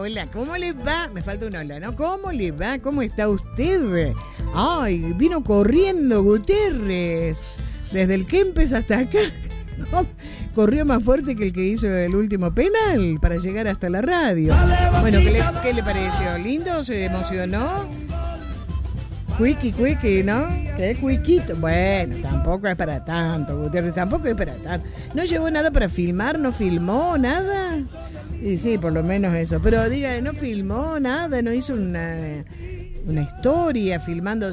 hola, ¿cómo le va? Me falta un hola, ¿no? ¿Cómo le va? ¿Cómo está usted? Ay, vino corriendo Gutiérrez, desde el Kempes hasta acá. Corrió más fuerte que el que hizo el último penal para llegar hasta la radio. Bueno, ¿qué le pareció? ¿Lindo? ¿Se emocionó? Cuiqui, ¿no? ¿Qué cuiquito? Bueno, tampoco es para tanto, Gutiérrez, tampoco es para tanto. ¿No llevó nada para filmar? ¿No filmó nada? Y sí, por lo menos eso. Pero diga, no filmó nada, no hizo una historia filmando.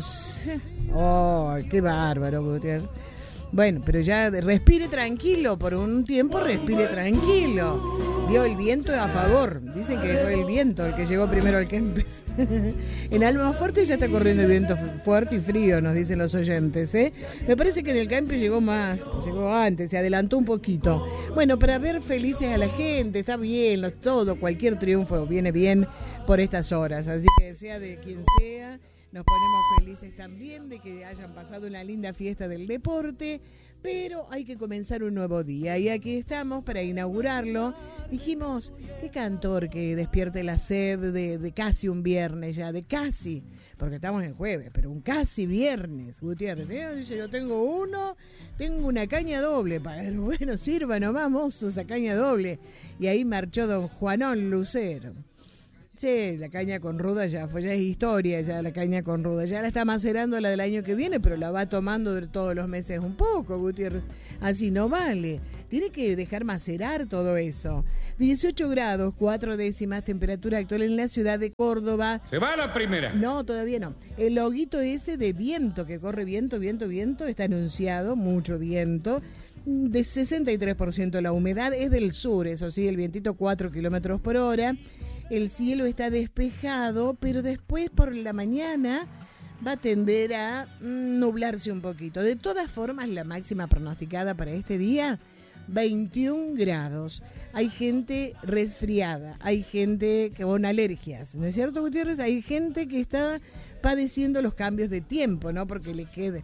Oh, qué bárbaro, Gutiérrez. Bueno, pero ya respire tranquilo, por un tiempo respire tranquilo. Dio el viento a favor. Dicen que fue el viento el que llegó primero al Kempes. En Almafuerte ya está corriendo el viento fuerte y frío, nos dicen los oyentes, ¿eh? Me parece que en el Kempes llegó antes, se adelantó un poquito. Bueno, para ver felices a la gente, está bien, todo, cualquier triunfo viene bien por estas horas. Así que sea de quien sea, nos ponemos felices también de que hayan pasado una linda fiesta del deporte, pero hay que comenzar un nuevo día y aquí estamos para inaugurarlo. Dijimos, qué cantor que despierte la sed de casi un viernes ya, de casi, porque estamos en jueves, pero un casi viernes, Gutiérrez. Dice, yo tengo una caña doble, pero bueno, sirva nomás, mozo, esa caña doble. Y ahí marchó don Juanón Lucero. Sí, la caña con ruda ya es historia, ya la caña con ruda. Ya la está macerando la del año que viene, pero la va tomando de todos los meses un poco, Gutiérrez. Así no vale. Tiene que dejar macerar todo eso. 18 grados, 4 décimas, temperatura actual en la ciudad de Córdoba. ¿Se va a la primera? No, todavía no. El loguito ese de viento, que corre viento, está anunciado, mucho viento. De 63% la humedad, es del sur, eso sí, el vientito 4 kilómetros por hora. El cielo está despejado, pero después por la mañana va a tender a nublarse un poquito. De todas formas, la máxima pronosticada para este día, 21 grados. Hay gente resfriada, hay gente con alergias, ¿no es cierto, Gutiérrez? Hay gente que está padeciendo los cambios de tiempo, no porque le quede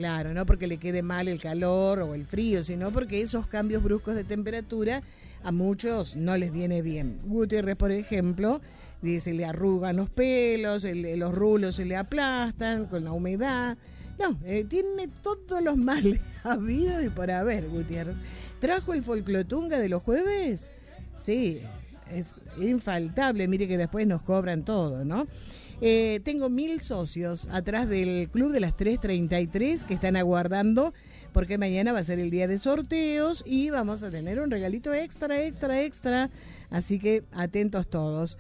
mal el calor o el frío, sino porque esos cambios bruscos de temperatura a muchos no les viene bien. Gutiérrez, por ejemplo, dice, le arrugan los pelos, los rulos se le aplastan con la humedad. No, tiene todos los males habidos y por haber, Gutiérrez. ¿Trajo el folclotunga de los jueves? Sí, es infaltable. Mire que después nos cobran todo, ¿no? Tengo 1000 socios atrás del Club de las 3:33 que están aguardando, porque mañana va a ser el día de sorteos y vamos a tener un regalito extra. Así que atentos todos.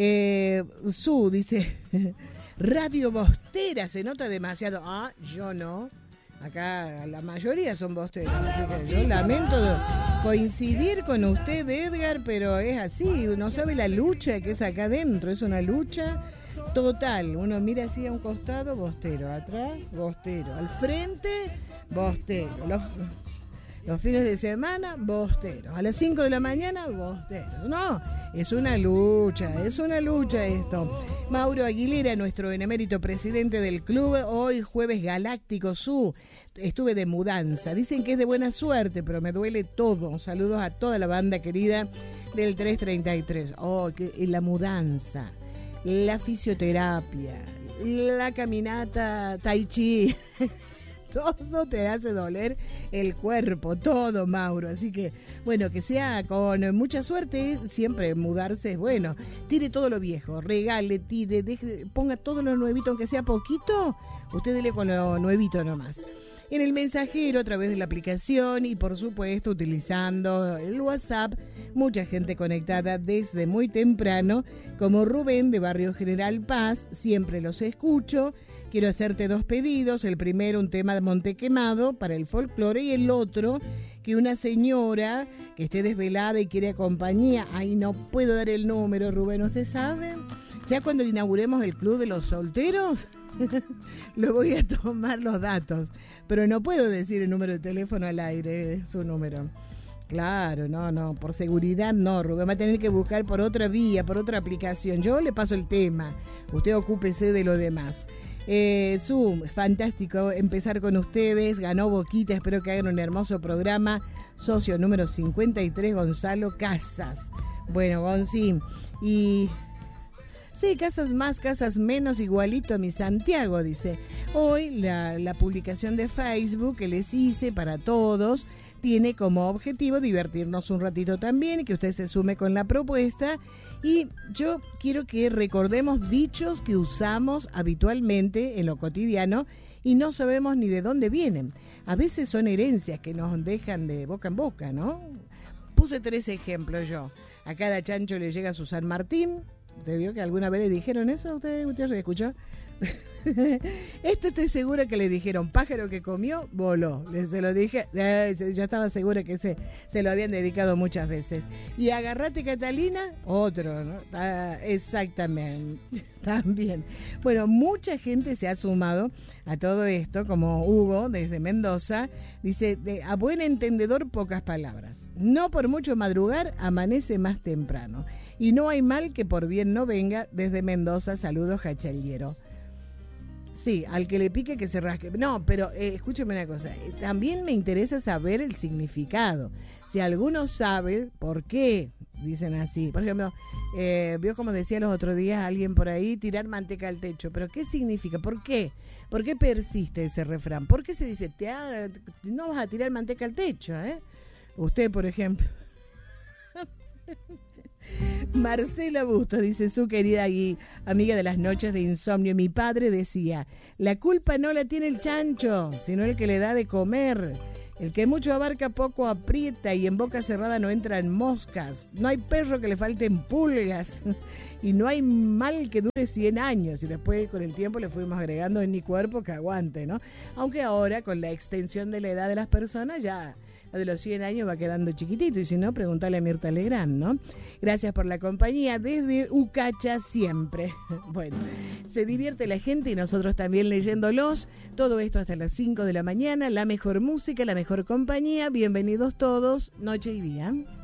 Su dice, Radio Bostera, se nota demasiado. Ah, yo no. Acá la mayoría son bosteros, así que yo lamento coincidir con usted, Edgar, pero es así. Uno sabe la lucha que es acá adentro, es una lucha total. Uno mira así a un costado, bostero, atrás, bostero, al frente, bostero, los fines de semana, bostero, a las 5 de la mañana, bostero. No, es una lucha esto. Mauro Aguilera, nuestro benemérito presidente del club, hoy jueves galáctico estuve de mudanza. Dicen que es de buena suerte, pero me duele todo. Saludos a toda la banda querida del 333. Oh, que la mudanza, la fisioterapia, la caminata tai chi, todo te hace doler el cuerpo, todo, Mauro. Así que, bueno, que sea con mucha suerte. Siempre mudarse es bueno. Tire todo lo viejo, regale, tire, ponga todo lo nuevito, aunque sea poquito. Usted dele con lo nuevito nomás. En el mensajero, a través de la aplicación y, por supuesto, utilizando el WhatsApp. Mucha gente conectada desde muy temprano, como Rubén de Barrio General Paz. Siempre los escucho. Quiero hacerte 2 pedidos. El primero, un tema de Montequemado para el folclore, y el otro, que una señora que esté desvelada y quiere compañía. Ay, no puedo dar el número, Rubén, ¿usted sabe? Ya cuando inauguremos el Club de los Solteros, le voy a tomar los datos, pero no puedo decir el número de teléfono al aire, su número. Claro, no, por seguridad no, Rubén va a tener que buscar por otra vía, por otra aplicación. Yo le paso el tema, usted ocúpese de lo demás. Fantástico empezar con ustedes. Ganó Boquita, espero que hagan un hermoso programa. Socio número 53, Gonzalo Casas. Bueno, Gonzi, y Sí, casas más, casas menos, igualito a mi Santiago, dice. Hoy la publicación de Facebook que les hice para todos tiene como objetivo divertirnos un ratito también y que usted se sume con la propuesta. Y yo quiero que recordemos dichos que usamos habitualmente en lo cotidiano y no sabemos ni de dónde vienen. A veces son herencias que nos dejan de boca en boca, ¿no? Puse 3 ejemplos yo. A cada chancho le llega su San Martín. ¿Te vio que alguna vez le dijeron eso? ¿Usted escuchó? Esto estoy segura que le dijeron, pájaro que comió, voló. Se lo dije, ya estaba segura que se lo habían dedicado muchas veces. Y agarrate Catalina, otro, ¿no? Exactamente, también. Bueno, mucha gente se ha sumado a todo esto, como Hugo desde Mendoza, dice, a buen entendedor pocas palabras. No por mucho madrugar, amanece más temprano. Y no hay mal que por bien no venga, desde Mendoza, saludos Jachaliero. Sí, al que le pique que se rasque. No, pero escúcheme una cosa, también me interesa saber el significado. Si alguno sabe por qué dicen así. Por ejemplo, vio como decía los otros días alguien por ahí, tirar manteca al techo. ¿Pero qué significa? ¿Por qué? ¿Por qué persiste ese refrán? ¿Por qué se dice, no vas a tirar manteca al techo? Usted, por ejemplo. Marcela Bustos dice, su querida y amiga de las noches de insomnio, mi padre decía, la culpa no la tiene el chancho, sino el que le da de comer. El que mucho abarca poco aprieta y en boca cerrada no entran moscas. No hay perro que le falten pulgas y no hay mal que dure 100 años. Y después con el tiempo le fuimos agregando en mi cuerpo que aguante, ¿no? Aunque ahora con la extensión de la edad de las personas ya de los 100 años va quedando chiquitito, y si no, preguntale a Mirta Legrand, ¿no? Gracias por la compañía desde Ucacha siempre. Bueno, se divierte la gente y nosotros también leyéndolos. Todo esto hasta las 5 de la mañana, la mejor música, la mejor compañía. Bienvenidos todos, noche y día.